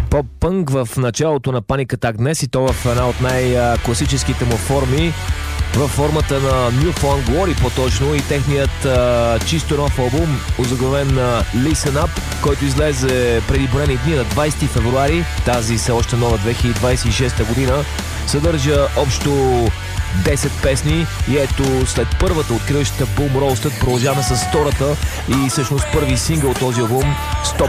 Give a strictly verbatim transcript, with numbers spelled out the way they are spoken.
поп-пънк в началото на Panic Attack днес, и то в една от най-класическите му форми, във формата на New Found Glory по-точно, и техният а, чисто нов албум, озаглавен на Listen Up, който излезе преди броени дни на двайсети февруари, тази все още нова две хиляди двайсет и шеста година, съдържа общо десет песни и ето след първата откриващата Boom Roasted продължаваме с втората и всъщност първи сингъл от този албум Stop